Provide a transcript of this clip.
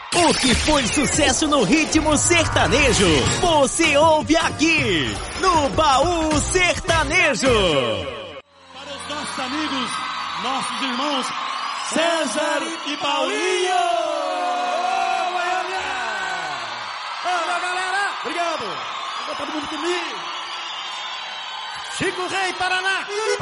O que foi sucesso no ritmo sertanejo, você ouve aqui, no Baú Sertanejo. Para os nossos amigos, nossos irmãos, César e Paulinho! Olá, galera! Obrigado! Todo mundo comigo! Chico Rei, Paraná!